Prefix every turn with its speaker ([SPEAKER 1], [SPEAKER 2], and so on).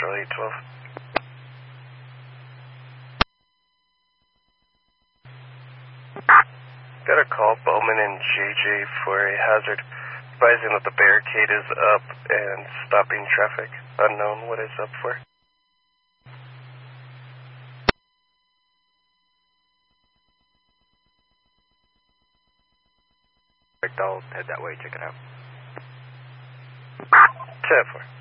[SPEAKER 1] Charlie 12. Got a call, Bowman and JJ, for a hazard, advising that the barricade is up and stopping traffic. Unknown what it's up for.
[SPEAKER 2] I'll head that way, check it out.
[SPEAKER 1] 10-4.